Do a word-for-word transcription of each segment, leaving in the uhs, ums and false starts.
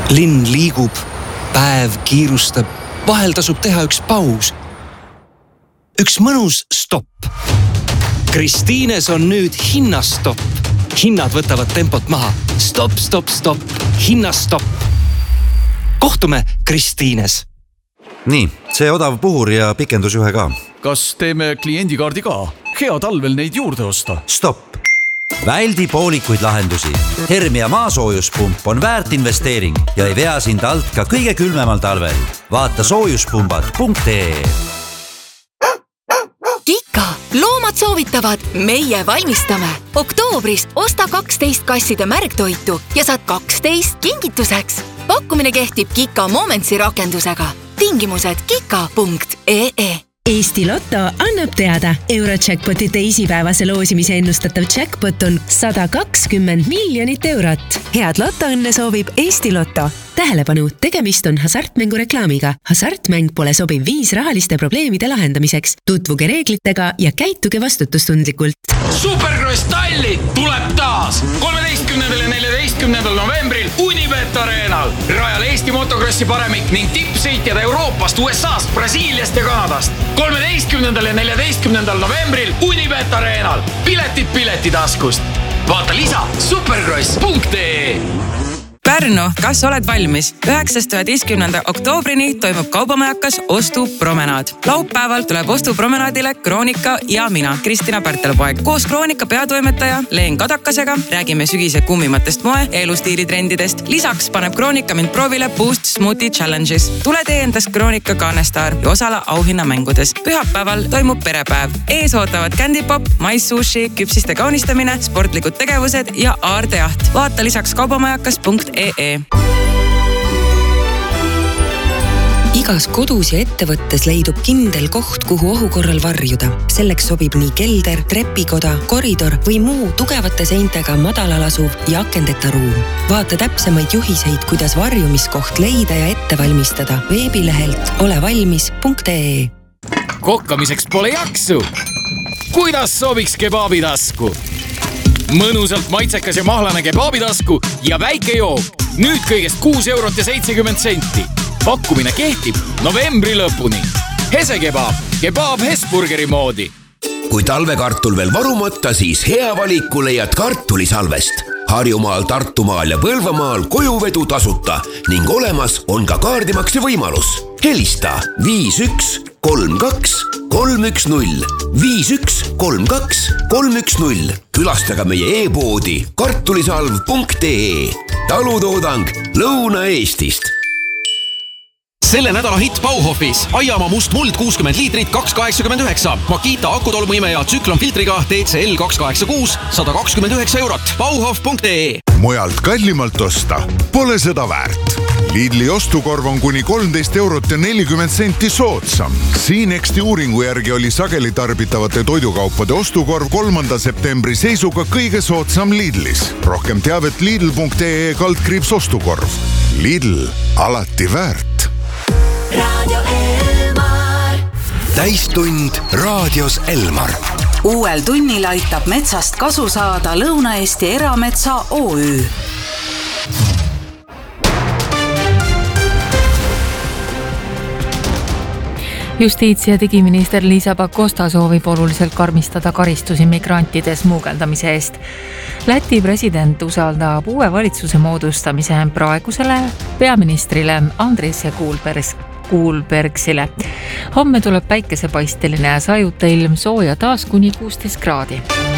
Linn liigub, päev kiirustab, vahel tasub teha üks paus. Üks mõnus stopp. Kristiines on nüüd hinnastopp. Hinnad võtavad tempot maha. Stopp, stopp, stopp. Hinnastopp. Kohtume Kristiines. Nii, see odav puhur ja pikendusjuhe ka. Kas teeme kliendikaardi ka? Hea talvel neid juurde osta. Stopp. Väldi poolikuid lahendusi. Hermia maasoojuspump on väärt investeering ja ei vea sind alt ka kõige külmemal talvel. Vaata soojuspumbad punkt ee. Kika, loomad soovitavad, meie valmistame. Oktoobris osta kaksteist kasside märgtoitu ja saad kaksteist kingituseks. Pakkumine kehtib Kika Momentsi rakendusega. Tingimused kika punkt ee. Eesti Lotto annab teada. Eurojackpoti teisipäevase loosimise ennustatav jackpot on sada kakskümmend miljonit eurot. Head lotoõnne soovib Eesti Lotto. Tähelepanu, tegemist on hasartmängu reklaamiga. Hasartmäng pole sobiv viis rahaliste probleemide lahendamiseks. Tutvuge reeglitega ja käituge vastutustundlikult. Supercross Tallinn tuleb taas kolmeteistkümnendal ja neljateistkümnendal novembril Unibet Arenal. Rajal Eesti motokrossi paremik ning tippsõitjad Euroopast, U S A-st, Brasiiliast ja Kanadast. kolmeteistkümnendal ja neljateistkümnendal novembril Unibet Arenal. Piletid piletitaskust. Vaata lisa supercross punkt ee. Pärnu, kas oled valmis? üheksandast üheteistkümnenda oktoobrini toimub kaubamajakas ostupromenaad. Laupäeval tuleb ostupromenaadile Kroonika ja mina, Kristina Pärtelpoeg. Koos Kroonika peatoimetaja Leen Kadakasega räägime sügise kummimatest moe ja elustiilitrendidest. Lisaks paneb Kroonika mind proovile Boost Smoothie Challenges. Tule tee endast Kroonika Kaanestaar ja osala auhinnamängudes. Pühapäeval toimub perepäev. Ees ootavad kändipop, maissushi, küpsiste kaunistamine, sportlikud tegevused ja aardejaht. Vaata lisaks kaubamajakas punkt ee. Igas kodus ja ettevõttes leidub kindel koht, kuhu ohu korral varjuda. Selleks sobib nii kelder, trepikoda, koridor või muu tugevate seintega madalal asuv ja akendeta ruum. Vaata täpsemaid juhiseid, kuidas varjumiskoht leida ja ette valmistada veebilehelt olevalmis punkt ee. Kokkamiseks pole jaksu. Kuidas sobiks kebaabitasku? Mõnusalt maitsekas ja mahlane kebaabitasku ja väike jook. Nüüd kõigest kuus eurot ja seitsekümmend senti. Pakkumine kehtib novembri lõpuni. Hese kebaab, kebaab Hesburgeri moodi. Kui talvekartul veel varumata, siis hea valiku leiad kartulisalvest. Harjumaal, Tartumaal ja Põlvamaal kojuvedu tasuta ning olemas on ka kaardimakse võimalus. Helista viis üks kolm kaks kolm üks null viis üks kolm kaks kolm üks null. Külastaga meie e-poodi kartulisalv punkt ee. Talutoodang Lõuna-Eestist. Selle nädala hitt Bauhofis. Aiamaa must muld kuuskümmend liitrit kaks kaheksakümmend üheksa. Makita akutolmuimeja tsüklonfiltriga D C L kaks kaheksakümmend kuus sada kakskümmend üheksa eurot. Bauhof punkt ee. Mujalt kallimalt osta pole seda väärt. Lidli ostukorv on kuni kolmteist eurot ja nelikümmend senti soodsam. Siinexti uuringu järgi oli sageli tarbitavate toidukaupade ostukorv kolmanda septembri seisuga kõige soodsam Lidlis. Rohkem teavet Lidl punkt ee kaldkriips ostukorv. Lidl, alati väärt. Radio Elmar. Täistund raadios Elmar. Uuel tunnil aitab metsast kasu saada Lõuna-Eesti Erametsa O Ü. Justiits- ja digiminister Liisa Pakosta soovib oluliselt karmistada karistusi migrantide smuugeldamise eest. Läti president usaldab uue valitsuse moodustamise praegusele peaministrile Andris Kuulbergs. Kuulbergsile. Homme tuleb päikesepaisteline ja sajuta ilm, sooja taas kuni kuusteist kraadi.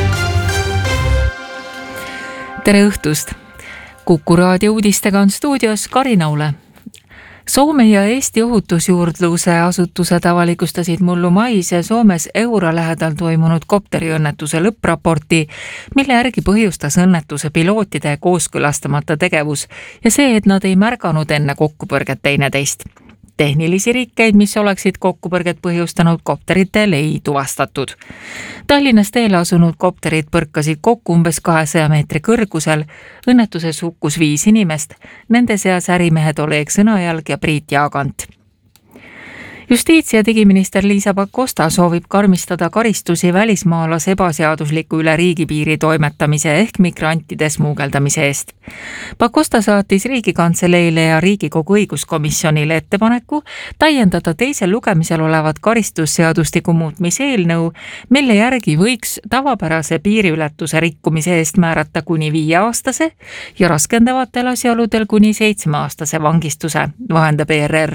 Tere õhtust! Kuku raadio uudistega on stuudios Karin Aule. Soome ja Eesti ohutusjuurdluse asutused avalikustasid mullu mais ja Soomes Eura lähedal toimunud kopteriõnnetuse lõppraporti, mille järgi põhjustas õnnetuse pilootide kooskõlastamata tegevus ja see, et nad ei märganud enne kokkupõrget teineteist. Tehnilisi rikkeid, mis oleksid kokkupõrget põhjustanud kopteritel, ei tuvastatud. Tallinnas teele asunud kopterid põrkasid kokku umbes kahesaja meetri kõrgusel. Õnnetuses hukkus viis inimest, nende seas ärimehed Oleg Sõnajalg ja Priit Jaagant. Justiits- ja digiminister Liisa Pakosta soovib karmistada karistusi välismaalase ebaseadusliku üle riigipiiri toimetamise ehk migrantide smuugeldamise eest. Pakosta saatis Riigikantseleile ja Riigikogu õiguskomisjonile ettepaneku täiendada teisel lugemisel olevat karistusseadustiku muutmise eelnõu, mille järgi võiks tavapärase piiriületuse rikkumise eest määrata kuni viieaastase ja raskendavatel asjaoludel kuni seitsmeaastase vangistuse, vahendab E R R.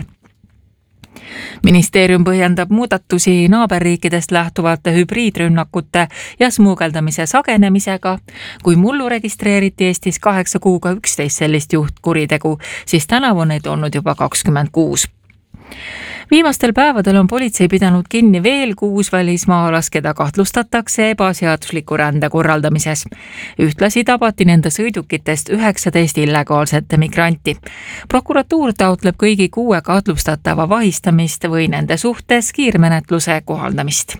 Ministeerium põhjendab muudatusi naaberriikidest lähtuvate hübriidrünnakute ja smuugeldamise sagenemisega. Kui mullu registreeriti Eestis kaheksa kuuga üksteist sellist juhtkuritegu, siis tänavu on neid olnud juba kakskümmend kuus. Viimastel päevadel on politsei pidanud kinni veel kuus välismaalas, keda kahtlustatakse ebaseadusliku rände korraldamises. Ühtlasi tabati nende sõidukitest üheksateist illegaalset migranti. Prokuratuur taotleb kõigi kuue kahtlustatava vahistamist või nende suhtes kiirmenetluse kohaldamist.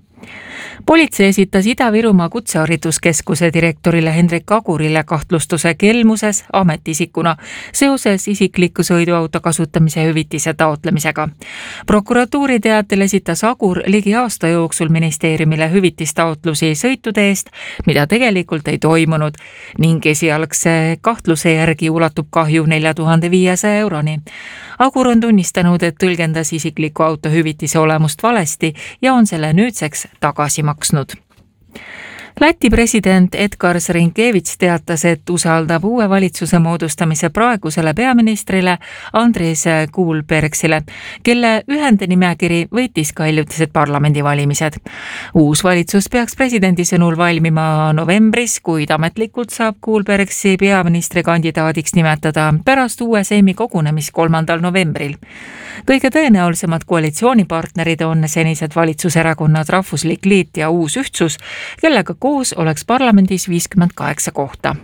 Politsei esitas Ida-Virumaa kutsehariduskeskuse direktorile Hendrik Agurile kahtlustuse kelmuses ametiisikuna seoses isikliku sõiduauto kasutamise hüvitise taotlemisega. Prokuratuuri teatel esitas Agur ligi aasta jooksul ministeeriumile hüvitistaotlusi sõitude eest, mida tegelikult ei toimunud ning esialgse kahtluse järgi ulatub kahju nelja tuhande viiesaja euroni. Agur on tunnistanud, et tõlgendas isikliku auto hüvitise olemust valesti ja on selle nüüdseks tagasi maksnud. Läti president Edgars Rinkevits teatas, et usaldab uue valitsuse moodustamise praegusele peaministrile Andris Kuulbergsile, kelle ühendenimekiri võitis ka hiljutised parlamendivalimised. Uus valitsus peaks presidendi sõnul valmima novembris, kuid ametlikult saab Kuulbergsi peaministri kandidaadiks nimetada pärast uue seimi kogunemis kolmandal novembril. Kõige tõenäolisemad koalitsioonipartnerid on senised valitsuserakonnad Rahvuslik Liit ja Uus Ühtsus, kellega koos oleks parlamendis viiskümmend kaheksa kohta.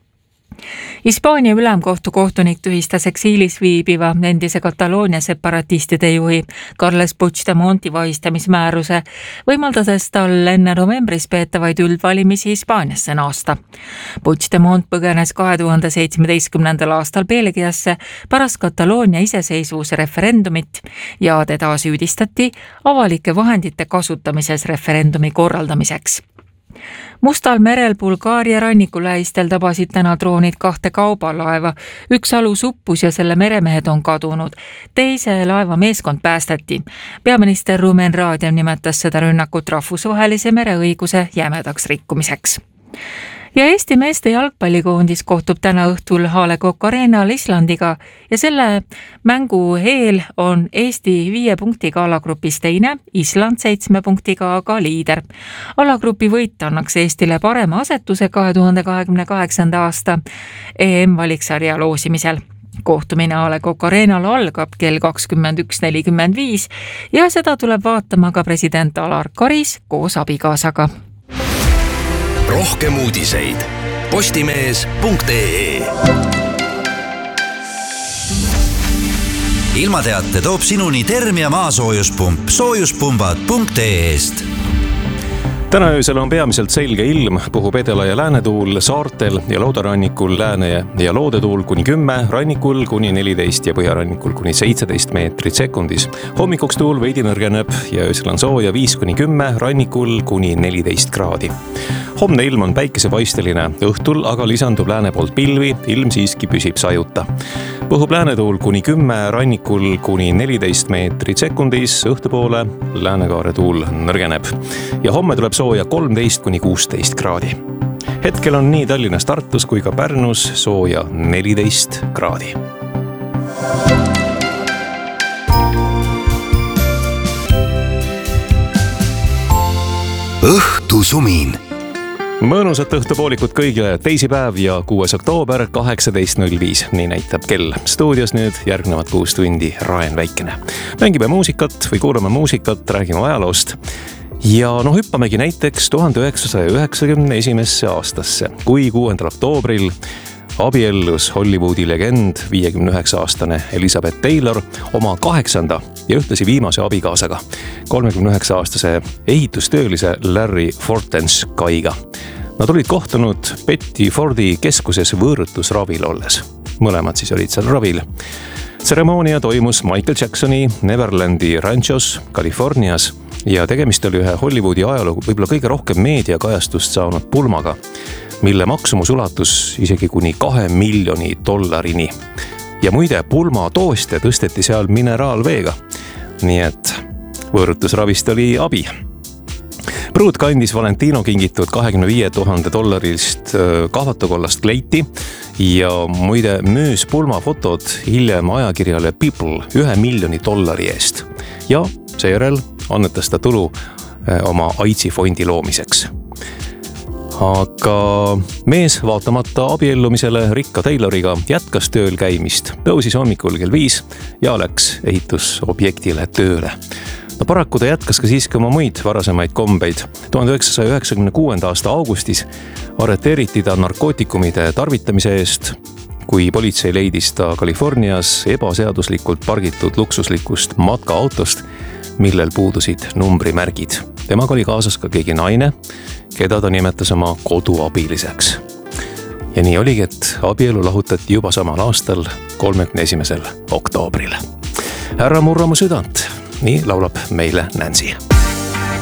Hispaania ülemkohtu kohtunik tühistas eksiilis viibiva endise Kataloonia separatistide juhi Carles Puigdemonti vahistamismääruse, võimaldades tal enne novembris peetavaid üldvalimisi Hispaaniasse naasta. Puigdemont põgenes kahe tuhande seitsmeteistkümnendal aastal Belgiasse pärast Kataloonia iseseisvuse referendumit ja teda süüdistati avalike vahendite kasutamises referendumi korraldamiseks. Mustal merel Bulgaaria rannikulähistel tabasid täna droonid kahte kaubalaeva. Üks alus uppus ja selle meremehed on kadunud. Teise laeva meeskond päästeti. Peaminister Rumen Radev nimetas seda rünnakut rahvusvahelise mereõiguse jämedaks rikkumiseks. Ja Eesti meeste jalgpallikoondis kohtub täna õhtul A Le Coq Arenal Islandiga ja selle mängu eel on Eesti viie punktiga alagrupis teine, Island seitsme punktiga aga liider. Alagrupi võit annaks Eestile parema asetuse kahe tuhande kahekümne kaheksanda aasta E M-valiksarja loosimisel. Kohtumine A Le Coq Arenal algab kell kakskümmend üks nelikümmend viis ja seda tuleb vaatama ka president Alar Karis koos abikaasaga. Rohkem uudiseid postimees punkt ee. Ilmateate toob sinuni Termia maasoojuspump soojuspumbad punkt ee-st. Täna öösel on peamiselt selge ilm, puhub edela- ja läänetuul saartel ja loodarannikul lääne- ja loodetuul kuni kümme, rannikul kuni neliteist ja põhjarannikul kuni seitseteist meetrit sekundis. Hommikuks tuul veidi nõrgeneb ja öösel on sooja viis kuni kümme, rannikul kuni neliteist kraadi. Homne ilm on päikesepaisteline, õhtul aga lisandub lääne poolt pilvi, ilm siiski püsib sajuta. Puhub läänetuul kuni kümme, rannikul kuni neliteist meetrit sekundis, õhtupoole läänekaare tuul nõrgeneb. Ja homme tuleb sooja kolmteist kuni kuusteist kraadi. Hetkel on nii Tallinnas, Tartus kui ka Pärnus sooja neliteist kraadi. Õhtusumin. Mõnusat õhtupoolikut kõigile, teisipäev ja kuues oktoober kaheksateist null viis, nii näitab kell. Stuudios nüüd järgnevad kuus tundi Raen Väikene. Mängime muusikat või kuulame muusikat, räägime ajaloost. Ja no hüppamegi näiteks tuhande üheksasaja üheksakümne esimesse aastasse, kui kuuendal oktoobril abiellus Hollywoodi legend viiekümne üheksa aastane Elizabeth Taylor oma kaheksanda ja ühtlasi viimase abikaasaga, kolmekümne üheksa aastase ehitustöölise Larry Fortenskaiga. Nad olid kohtunud Betty Fordi keskuses võõrutusravil olles. Mõlemad siis olid seal ravil. tseremoonia toimus Michael Jacksoni Neverlandi ranchos Californias ja tegemist oli ühe Hollywoodi ajaloo võib-olla kõige rohkem meediakajastust saanud pulmaga, mille maksumus ulatus isegi kuni kahe miljoni dollarini. Ja muide, pulma toostja tõsteti seal mineraalveega, nii et võõrutusravist oli abi. Pruut kandis Valentino kingitud kahekümne viie tuhande dollarist kahvatukollast kleiti ja muide müüs pulmafotod hiljem ajakirjale People ühe miljoni dollari eest ja seejärel annetas ta tulu oma AIDSi fondi loomiseks. Aga mees vaatamata abiellumisele Rikka Tayloriga jätkas tööl käimist, tõusis hommikul kell viis ja läks ehitusobjektile tööle. No paraku ta jätkas ka siiski oma muid varasemaid kombeid. tuhande üheksasaja üheksakümne kuuenda aasta augustis arreteeriti ta narkootikumide tarvitamise eest, kui politsei leidis ta Californias ebaseaduslikult pargitud luksuslikust matkaautost, millel puudusid numbrimärgid. Temaga oli kaasas ka keegi naine, keda ta nimetas oma koduabiliseks. Ja nii oligi, et abielu lahutati juba samal aastal kolmekümne esimesel oktoobril. Härra murra mu südant, nii laulab meile Nancy.